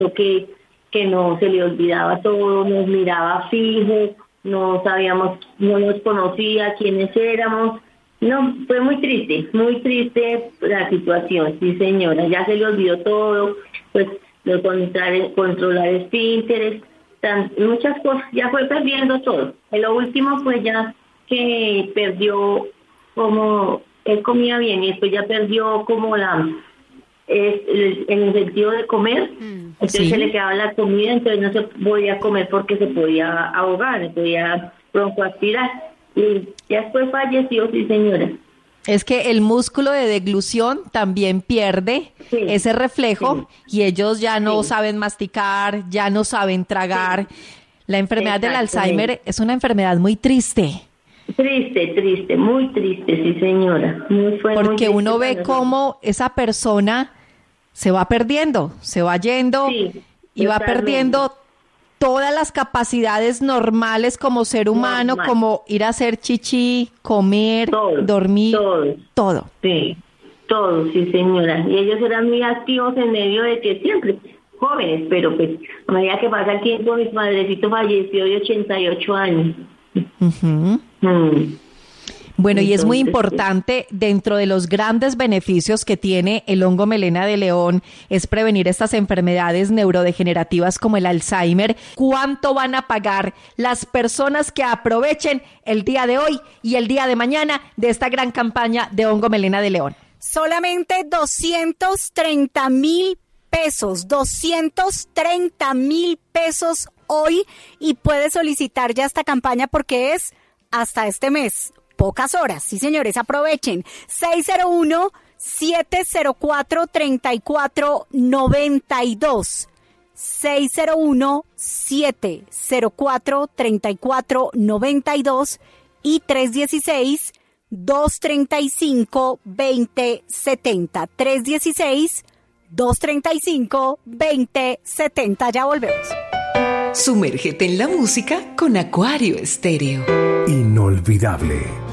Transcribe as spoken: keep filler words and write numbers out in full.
que, que no se le olvidaba todo, nos miraba fijo, no sabíamos, no nos conocía quiénes éramos. No, fue muy triste, muy triste la situación, sí señora, ya se le olvidó todo, pues lo controlar, controlar esfínteres, tan, muchas cosas, ya fue perdiendo todo. En lo último pues ya que perdió como, él comía bien y después ya perdió como la, es, el, en el sentido de comer, mm, entonces ¿sí? Se le quedaba la comida, entonces no se podía comer porque se podía ahogar, se podía broncoaspirar. Y ya después falleció, sí señora. Es que el músculo de deglución también pierde sí, ese reflejo sí. Y ellos ya no sí. saben masticar, ya no saben tragar. Sí. La enfermedad del Alzheimer es una enfermedad muy triste. Triste, triste, muy triste, sí señora. Muy fuerte, porque muy uno ve cómo esa persona se va perdiendo, se va yendo sí, y totalmente. Va perdiendo todas las capacidades normales como ser humano, normal. Como ir a hacer chichi, comer, todo, dormir, todo. todo. Sí, todo, sí señora. Y ellos eran muy activos en medio de que siempre, jóvenes, pero pues a medida que pasa el tiempo, mi padrecito falleció de ochenta y ocho años. Uh-huh. Mm. Bueno, entonces, y es muy importante, dentro de los grandes beneficios que tiene el hongo melena de león, es prevenir estas enfermedades neurodegenerativas como el Alzheimer. ¿Cuánto van a pagar las personas que aprovechen el día de hoy y el día de mañana de esta gran campaña de hongo melena de león? Solamente doscientos treinta mil pesos, doscientos treinta mil pesos hoy, y puedes solicitar ya esta campaña porque es hasta este mes. Pocas horas, sí señores, aprovechen. seis cero uno, siete cero cuatro, tres cuatro nueve dos. seis cero uno, siete cero cuatro, tres cuatro nueve dos y tres uno seis, dos tres cinco, dos cero siete cero. tres uno seis, dos tres cinco, dos cero siete cero. Ya volvemos. Sumérgete en la música con Acuario Estéreo. Inolvidable.